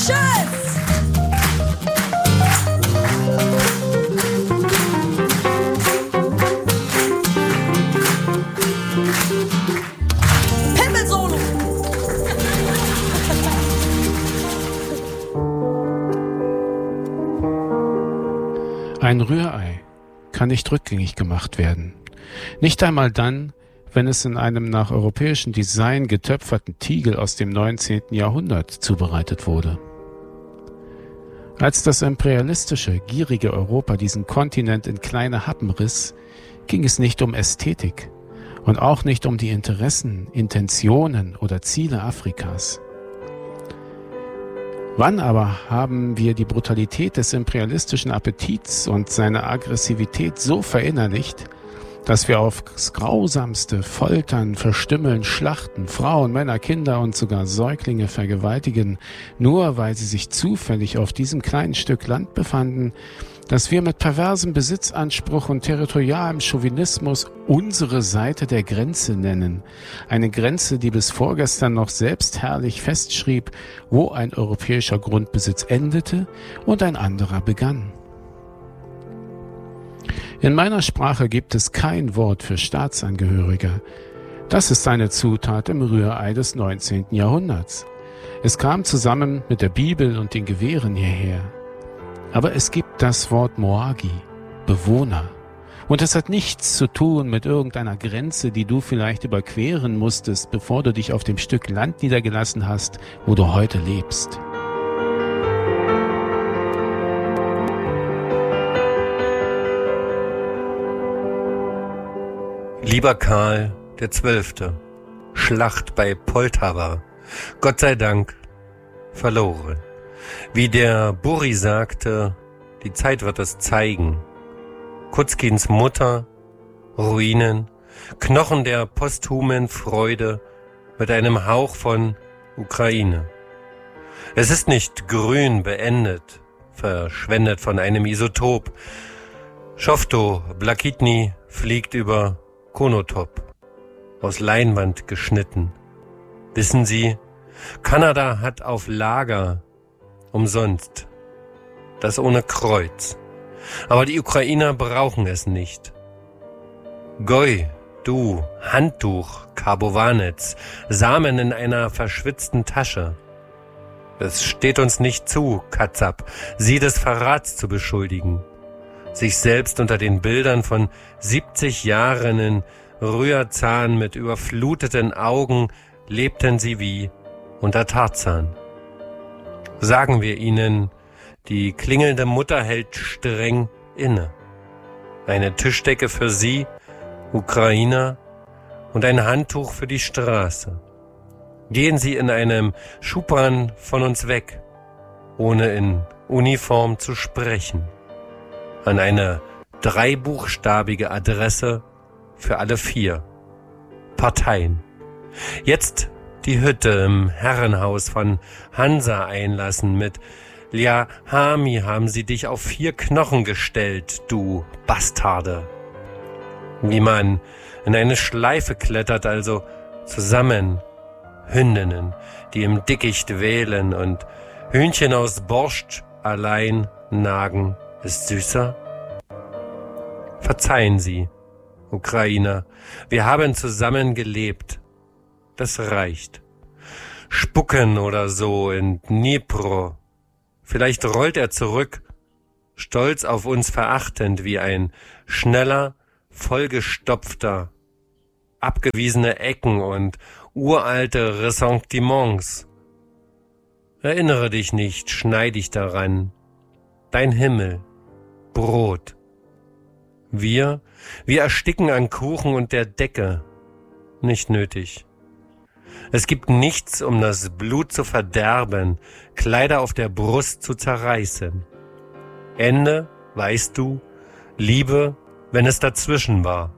Tschüss! Pimmel-Solo! Ein Rührei kann nicht rückgängig gemacht werden. Nicht einmal dann, wenn es in einem nach europäischem Design getöpferten Tiegel aus dem 19. Jahrhundert zubereitet wurde. Als das imperialistische, gierige Europa diesen Kontinent in kleine Happen riss, ging es nicht um Ästhetik und auch nicht um die Interessen, Intentionen oder Ziele Afrikas. Wann aber haben wir die Brutalität des imperialistischen Appetits und seine Aggressivität so verinnerlicht, dass wir aufs Grausamste foltern, verstümmeln, schlachten, Frauen, Männer, Kinder und sogar Säuglinge vergewaltigen, nur weil sie sich zufällig auf diesem kleinen Stück Land befanden, das wir mit perversem Besitzanspruch und territorialem Chauvinismus unsere Seite der Grenze nennen. Eine Grenze, die bis vorgestern noch selbstherrlich festschrieb, wo ein europäischer Grundbesitz endete und ein anderer begann. In meiner Sprache gibt es kein Wort für Staatsangehörige. Das ist eine Zutat im Rührei des 19. Jahrhunderts. Es kam zusammen mit der Bibel und den Gewehren hierher. Aber es gibt das Wort Moagi, Bewohner. Und es hat nichts zu tun mit irgendeiner Grenze, die du vielleicht überqueren musstest, bevor du dich auf dem Stück Land niedergelassen hast, wo du heute lebst. Lieber Karl XII., Schlacht bei Poltawa, Gott sei Dank verloren. Wie der Buri sagte, die Zeit wird es zeigen. Kutzkins Mutter, Ruinen, Knochen der posthumen Freude mit einem Hauch von Ukraine. Es ist nicht grün beendet, verschwendet von einem Isotop. Schofto Blakitny fliegt über Konotop, aus Leinwand geschnitten. Wissen Sie, Kanada hat auf Lager umsonst, das ohne Kreuz. Aber die Ukrainer brauchen es nicht. Goi, du, Handtuch, Karbovanetz, Samen in einer verschwitzten Tasche. Es steht uns nicht zu, Katzab, sie des Verrats zu beschuldigen. Sich selbst unter den Bildern von 70 Jahren in Rührzahn mit überfluteten Augen lebten sie wie unter Tarzan. Sagen wir ihnen, die klingelnde Mutter hält streng inne. Eine Tischdecke für sie, Ukrainer, und ein Handtuch für die Straße. Gehen Sie in einem Schubran von uns weg, ohne in Uniform zu sprechen. An eine 3-buchstabige Adresse für alle 4 Parteien. Jetzt die Hütte im Herrenhaus von Hansa einlassen mit Lia Hami haben sie dich auf 4 Knochen gestellt, du Bastarde. Wie man in eine Schleife klettert, also zusammen Hündinnen, die im Dickicht wählen und Hühnchen aus Borscht allein nagen. Ist süßer? Verzeihen Sie, Ukrainer, wir haben zusammen gelebt. Das reicht. Spucken oder so in Dnipro. Vielleicht rollt er zurück, stolz auf uns verachtend wie ein schneller, vollgestopfter, abgewiesene Ecken und uralte Ressentiments. Erinnere dich nicht, schneid dich daran. Dein Himmel, Brot. Wir ersticken an Kuchen und der Decke. Nicht nötig. Es gibt nichts, um das Blut zu verderben, Kleider auf der Brust zu zerreißen. Ende, weißt du, Liebe, wenn es dazwischen war.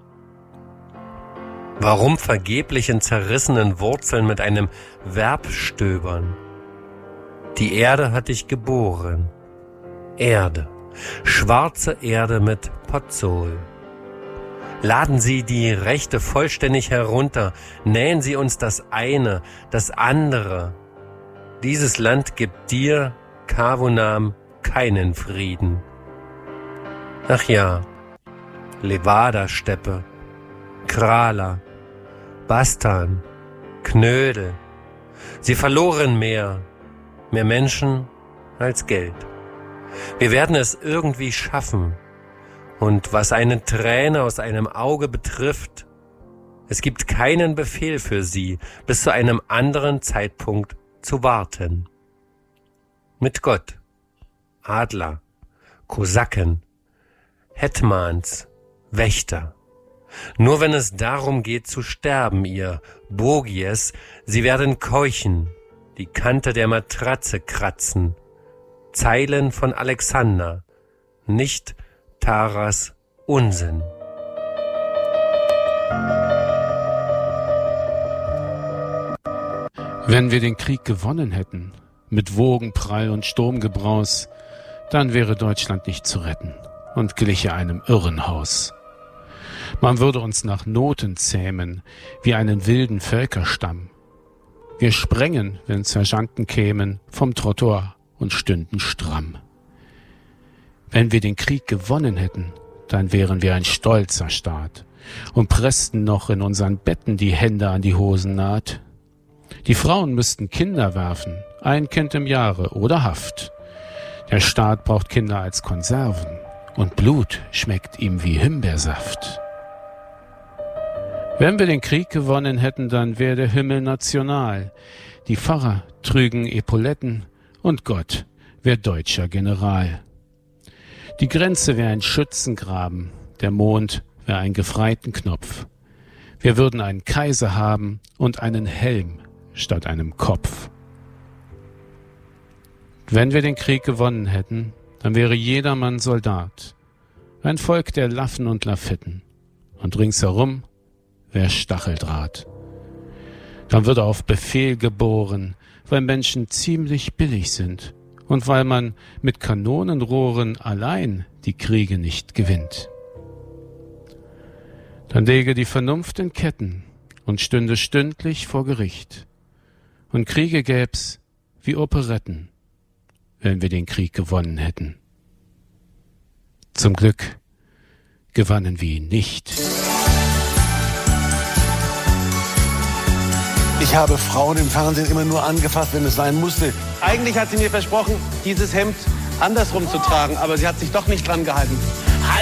Warum vergeblich in zerrissenen Wurzeln mit einem Verb stöbern? Die Erde hat dich geboren. Erde, schwarze Erde mit Pozzol. Laden Sie die Rechte vollständig herunter, nähen Sie uns das eine, das andere. Dieses Land gibt dir, Kavunam, keinen Frieden. Ach ja, Levada-Steppe, Krala, Bastan, Knödel. Sie verloren mehr Menschen als Geld. Wir werden es irgendwie schaffen. Und was eine Träne aus einem Auge betrifft, es gibt keinen Befehl für sie, bis zu einem anderen Zeitpunkt zu warten. Mit Gott, Adler, Kosaken, Hetmans, Wächter. Nur wenn es darum geht zu sterben, ihr Bogies, sie werden keuchen, die Kante der Matratze kratzen. Zeilen von Alexander, nicht Taras Unsinn. Wenn wir den Krieg gewonnen hätten, mit Wogenprall und Sturmgebraus, dann wäre Deutschland nicht zu retten und gliche einem Irrenhaus. Man würde uns nach Noten zähmen, wie einen wilden Völkerstamm. Wir sprängen, wenn Sergeanten kämen, vom Trottoir und stünden stramm. Wenn wir den Krieg gewonnen hätten, dann wären wir ein stolzer Staat und pressten noch in unseren Betten die Hände an die Hosennaht. Die Frauen müssten Kinder werfen, ein Kind im Jahre oder Haft. Der Staat braucht Kinder als Konserven und Blut schmeckt ihm wie Himbeersaft. Wenn wir den Krieg gewonnen hätten, dann wäre der Himmel national. Die Pfarrer trügen Epauletten und Gott wäre deutscher General. Die Grenze wäre ein Schützengraben, der Mond wäre ein Gefreitenknopf. Wir würden einen Kaiser haben und einen Helm statt einem Kopf. Wenn wir den Krieg gewonnen hätten, dann wäre jedermann Soldat, ein Volk der Laffen und Lafitten, und ringsherum wäre Stacheldraht. Dann würde auf Befehl geboren, weil Menschen ziemlich billig sind und weil man mit Kanonenrohren allein die Kriege nicht gewinnt. Dann läge die Vernunft in Ketten und stünde stündlich vor Gericht. Und Kriege gäb's wie Operetten, wenn wir den Krieg gewonnen hätten. Zum Glück gewannen wir ihn nicht. Ich habe Frauen im Fernsehen immer nur angefasst, wenn es sein musste. Eigentlich hat sie mir versprochen, dieses Hemd andersrum zu tragen, aber sie hat sich doch nicht dran gehalten.